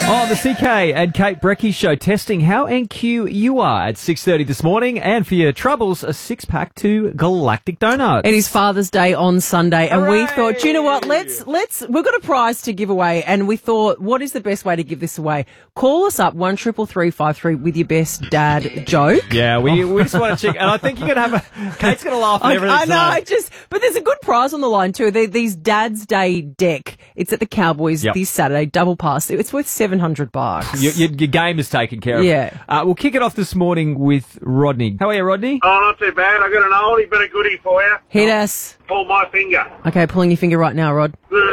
On the CK and Kate Brecky show, testing how NQ you are at 6:30 this morning. And for your troubles, a six-pack to Galactic Donuts. It is Father's Day on Sunday, and Hooray! we thought, do you know what? We've got a prize to give away, and we thought, what is the best way to give this away? Call us up 133353 with your best dad joke. Yeah, we just want to check. And I think you're going to have Kate's going to laugh at everything. I know, but there's a good prize on the line too. These Dad's Day deck. It's at the Cowboys this Saturday, double pass. It's worth $700. Your game is taken care of. Yeah. We'll kick it off this morning with Rodney. How are you, Rodney? Oh, not too bad. I got an oldie but a goodie for you. Hit us. Pull my finger. Okay, pulling your finger right now, Rod.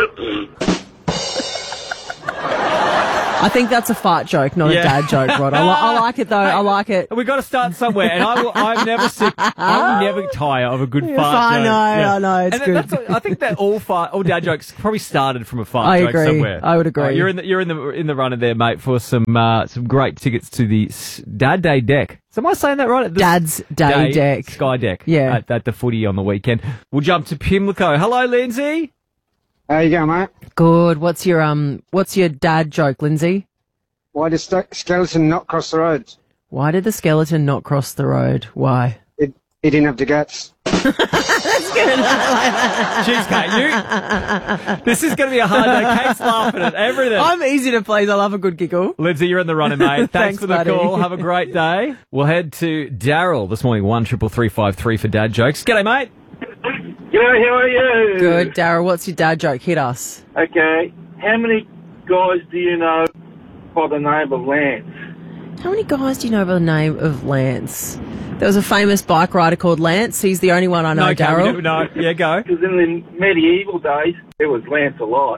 I think that's a fart joke, not a dad joke, Rod. I like it, though. I like it. We've got to start somewhere, and I'm never sick. I'm never tired of a good fart joke. I know, it's and good. I think that all dad jokes probably started from a fart I joke agree. somewhere. I would agree. You're in the runner there, mate, for some great tickets to the Dad Day deck. So am I saying that right? Dad's Day deck. Sky deck. Yeah. At the footy on the weekend. We'll jump to Pimlico. Hello, Lindsay. How you going, mate? Good. What's your dad joke, Lindsay? Why did skeleton not cross the road? Why did the skeleton not cross the road? Why? He didn't have the guts. That's good. Jeez, Kate, this is going to be a hard day. Kate's laughing at everything. I'm easy to please. I love a good giggle. Lindsay, you're in the running, mate. Thanks for the buddy. call. Have a great day. We'll head to Daryl this morning, 133353 for dad jokes. G'day, mate. G'day, how are you? Good, Daryl. What's your dad joke? Hit us. Okay. How many guys do you know by the name of Lance? How many guys do you know by the name of Lance? There was a famous bike rider called Lance. He's the only one I know, Daryl. No, yeah, go. Because in the medieval days, it was Lance a lot.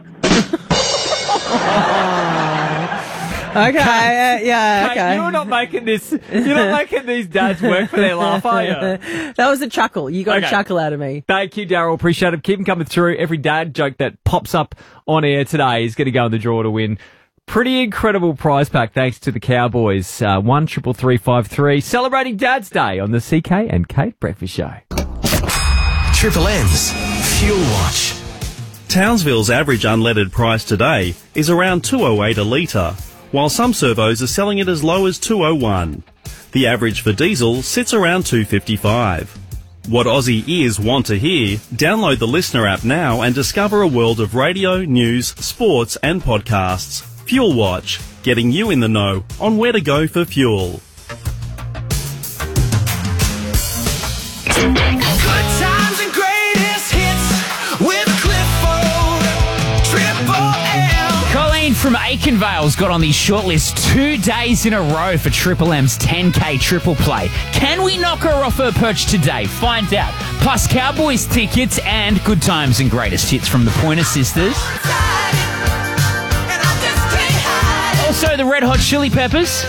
Okay, yeah, Kate, okay. you're not making this. You're not making these dads work for their laugh, are you? That was a chuckle. You got a Okay. chuckle out of me. Thank you, Daryl. Appreciate it. Keep them coming through. Every dad joke that pops up on air today is going to go in the draw to win. Pretty incredible prize pack thanks to the Cowboys. 133353 celebrating Dad's Day on the CK and Kate Breakfast Show. Triple M's Fuel Watch. Townsville's average unleaded price today is around $2.08 a litre, while some servos are selling it as low as $2.01. The average for diesel sits around $2.55. What Aussie ears want to hear? Download the Listener app now and discover a world of radio, news, sports and podcasts. Fuel Watch, getting you in the know on where to go for fuel. Good times and greatest hits with Clifford. Triple M. Colleen from Aikenvale's got on the shortlist 2 days in a row for Triple M's 10K triple play. Can we knock her off her perch today? Find out. Plus Cowboys tickets and good times and greatest hits from the Pointer Sisters. Also the Red Hot Chili Peppers.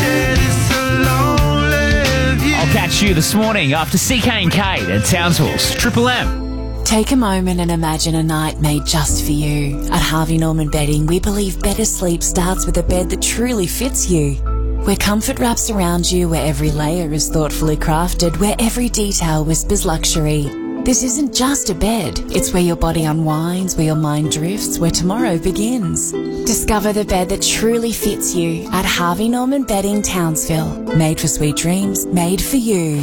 I'll catch you this morning after CK and Kate at Townsville's Triple M. Take a moment and imagine a night made just for you. At Harvey Norman Bedding, we believe better sleep starts with a bed that truly fits you. Where comfort wraps around you, where every layer is thoughtfully crafted, where every detail whispers luxury. This isn't just a bed. It's where your body unwinds, where your mind drifts, where tomorrow begins. Discover the bed that truly fits you at Harvey Norman Bedding, Townsville. Made for sweet dreams, made for you.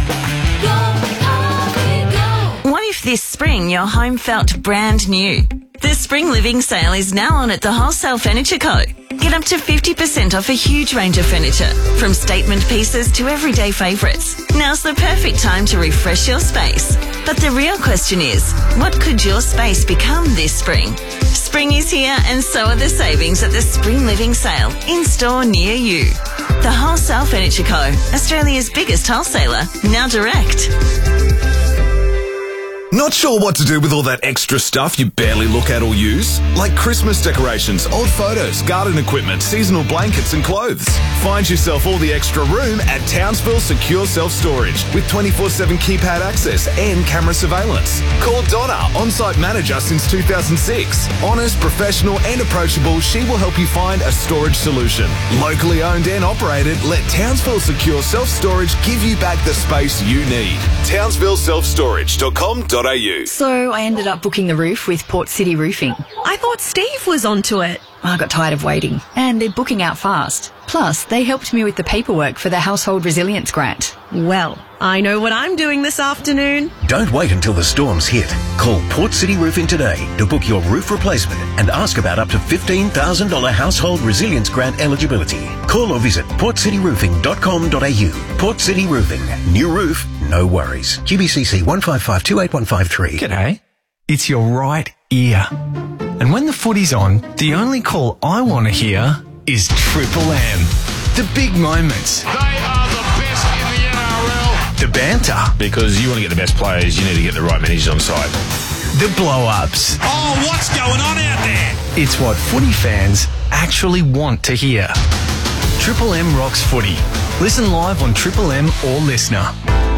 What if this spring your home felt brand new? The Spring Living Sale is now on at the Wholesale Furniture Co. Get up to 50% off a huge range of furniture, from statement pieces to everyday favourites. Now's the perfect time to refresh your space. But the real question is, what could your space become this spring? Spring is here and so are the savings at the Spring Living Sale, in store near you. The Wholesale Furniture Co, Australia's biggest wholesaler, now direct. Not sure what to do with all that extra stuff you barely look at or use? Like Christmas decorations, old photos, garden equipment, seasonal blankets and clothes. Find yourself all the extra room at Townsville Secure Self-Storage with 24/7 keypad access and camera surveillance. Call Donna, on-site manager since 2006. Honest, professional and approachable, she will help you find a storage solution. Locally owned and operated, let Townsville Secure Self-Storage give you back the space you need. TownsvilleSelfStorage.com.au. So I ended up booking the roof with Port City Roofing. I thought Steve was onto it. I got tired of waiting, and they're booking out fast. Plus, they helped me with the paperwork for the Household Resilience Grant. Well, I know what I'm doing this afternoon. Don't wait until the storms hit. Call Port City Roofing today to book your roof replacement and ask about up to $15,000 Household Resilience Grant eligibility. Call or visit portcityroofing.com.au. Port City Roofing. New roof, no worries. GBCC 1552853. G'day. It's your right ear. And when the footy's on, the only call I want to hear is Triple M. The big moments. They are the best in the NRL. The banter. Because you want to get the best players, you need to get the right managers on side. The blow-ups. Oh, what's going on out there? It's what footy fans actually want to hear. Triple M rocks footy. Listen live on Triple M or Listener.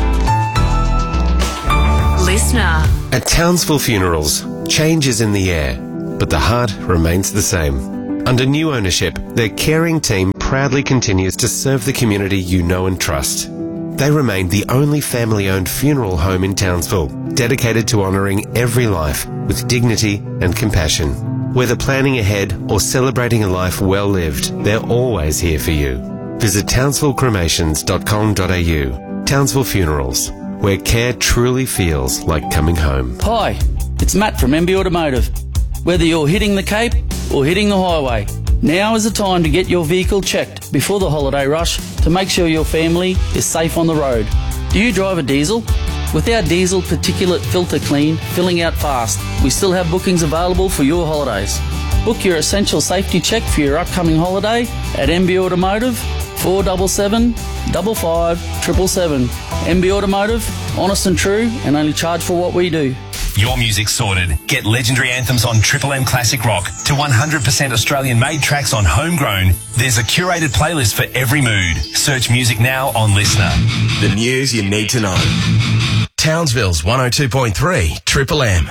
Listener. At Townsville Funerals, change is in the air, but the heart remains the same. Under new ownership, their caring team proudly continues to serve the community you know and trust. They remain the only family-owned funeral home in Townsville, dedicated to honouring every life with dignity and compassion. Whether planning ahead or celebrating a life well lived, they're always here for you. Visit townsvillecremations.com.au. Townsville Funerals, where care truly feels like coming home. Hi, it's Matt from MB Automotive. Whether you're hitting the Cape or hitting the highway, now is the time to get your vehicle checked before the holiday rush to make sure your family is safe on the road. Do you drive a diesel? With our diesel particulate filter clean, filling out fast, we still have bookings available for your holidays. Book your essential safety check for your upcoming holiday at MB Automotive, 477 55 777. MB Automotive, honest and true, and only charge for what we do. Your music's sorted. Get legendary anthems on Triple M Classic Rock to 100% Australian-made tracks on Homegrown. There's a curated playlist for every mood. Search music now on Listener. The news you need to know. Townsville's 102.3 Triple M.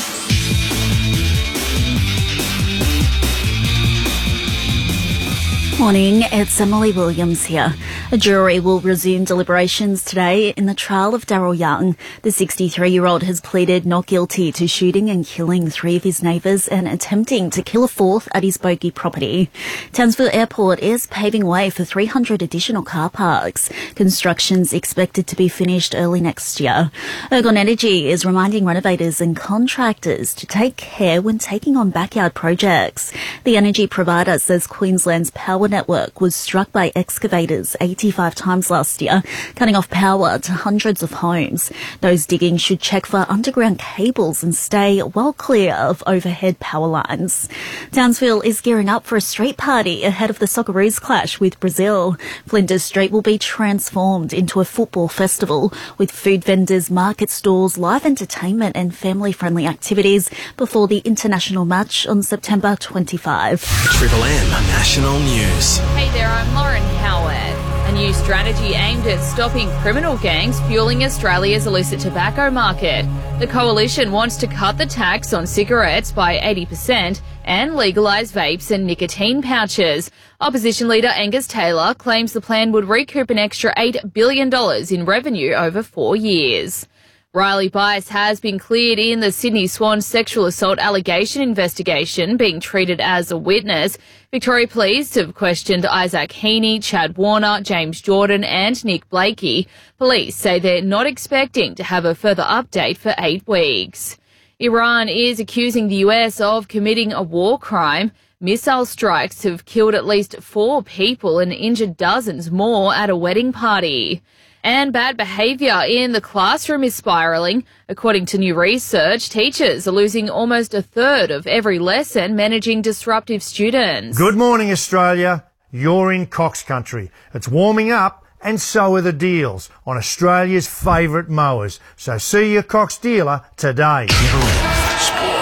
Morning, it's Emily Williams here. A jury will resume deliberations today in the trial of Daryl Young. The 63-year-old has pleaded not guilty to shooting and killing 3 of his neighbours and attempting to kill a 4th at his Bogey property. Townsville Airport is paving way for 300 additional car parks. Construction's expected to be finished early next year. Ergon Energy is reminding renovators and contractors to take care when taking on backyard projects. The energy provider says Queensland's power network was struck by excavators 85 times last year, cutting off power to hundreds of homes. Those digging should check for underground cables and stay well clear of overhead power lines. Townsville is gearing up for a street party ahead of the Socceroos clash with Brazil. Flinders Street will be transformed into a football festival with food vendors, market stalls, live entertainment and family-friendly activities before the international match on September 25. Triple M National News. Hey there, I'm Lauren Howard. A new strategy aimed at stopping criminal gangs fueling Australia's illicit tobacco market. The coalition wants to cut the tax on cigarettes by 80% and legalise vapes and nicotine pouches. Opposition leader Angus Taylor claims the plan would recoup an extra $8 billion in revenue over 4 years. Riley Bice has been cleared in the Sydney Swan sexual assault allegation investigation, being treated as a witness. Victoria Police have questioned Isaac Heaney, Chad Warner, James Jordan and Nick Blakey. Police say they're not expecting to have a further update for 8 weeks. Iran is accusing the US of committing a war crime. Missile strikes have killed at least 4 people and injured dozens more at a wedding party. And bad behaviour in the classroom is spiralling. According to new research, teachers are losing almost a third of every lesson managing disruptive students. Good morning, Australia. You're in Cox Country. It's warming up and so are the deals on Australia's favourite mowers. So see your Cox dealer today. Sport.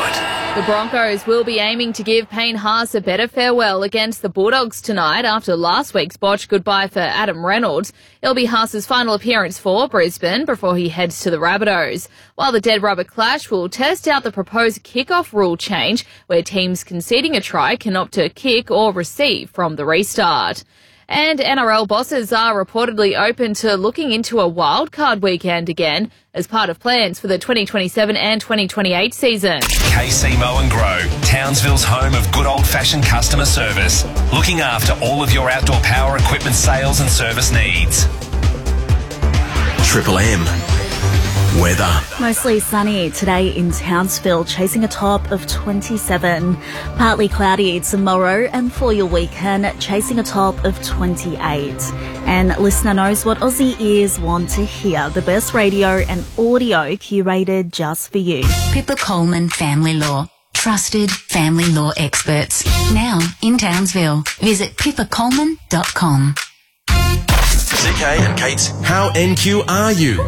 The Broncos will be aiming to give Payne Haas a better farewell against the Bulldogs tonight after last week's botched goodbye for Adam Reynolds. It'll be Haas's final appearance for Brisbane before he heads to the Rabbitohs. While the Dead Rubber Clash will test out the proposed kick-off rule change, where teams conceding a try can opt to kick or receive from the restart. And NRL bosses are reportedly open to looking into a wildcard weekend again as part of plans for the 2027 and 2028 season. KC Mow and Grow, Townsville's home of good old-fashioned customer service, looking after all of your outdoor power equipment sales and service needs. Triple M. Weather. Mostly sunny today in Townsville, chasing a top of 27. Partly cloudy tomorrow, and for your weekend, chasing a top of 28. And listener knows what Aussie ears want to hear. The best radio and audio curated just for you. Pippa Coleman Family Law. Trusted family law experts. Now in Townsville. Visit pippacoleman.com. CK and Kate's How NQ Are You?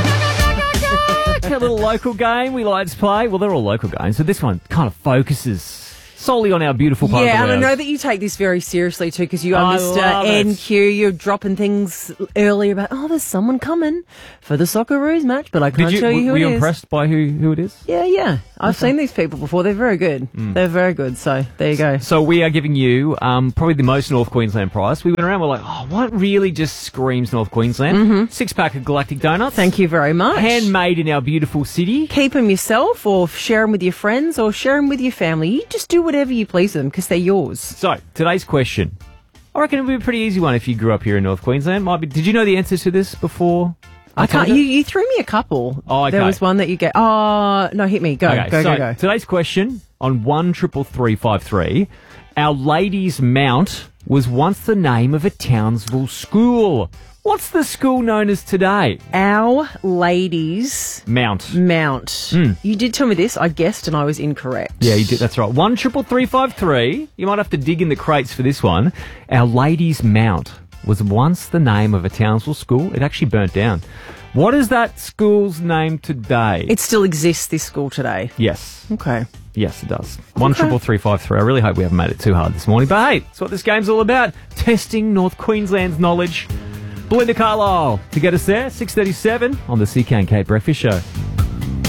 A little local game we like to play. Well, they're all local games, so this one kind of focuses solely on our beautiful part of the Yeah, and I world. know that you take this very seriously too, because you are I Mr. love it. NQ. You're dropping things earlier about, there's someone coming for the Socceroos match, but I can't tell you who were it you is. impressed by who it is? Yeah. I've seen these people before. They're very good. They're very good. So there you go. So we are giving you probably the most North Queensland prize. We went around, we're like, what really just screams North Queensland? 6-pack of Galactic Donuts. Thank you very much. Handmade in our beautiful city. Keep them yourself, or share them with your friends, or share them with your family. You just do whatever you please with them, because they're yours. So today's question, I reckon it would be a pretty easy one if you grew up here in North Queensland. Might be. Did you know the answers to this before? I can't. You threw me a couple. Oh, okay. There was one that you get. Oh no, hit me. Go. So today's question on 133353. Our Ladies' Mount was once the name of a Townsville school. What's the school known as today? Our Ladies' Mount. You did tell me this. I guessed, and I was incorrect. Yeah, you did. That's right. 133353. You might have to dig in the crates for this one. Our Ladies' Mount was once the name of a Townsville school. It actually burnt down. What is that school's name today? It still exists, this school today. Yes. Okay. Yes, it does. 133353. I really hope we haven't made it too hard this morning. But hey, that's what this game's all about. Testing North Queensland's knowledge. Belinda Carlisle to get us there. 6:37 on the CK and Kate Breakfast Show.